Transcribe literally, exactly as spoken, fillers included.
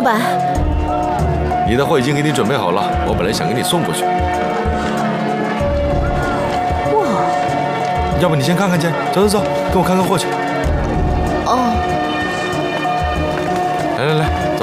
板， 你的货已经给你准备好了，我本来想给你送过去。 哇！ 要不你先看看去，走走走，跟我看看货去。 哦。 来来来，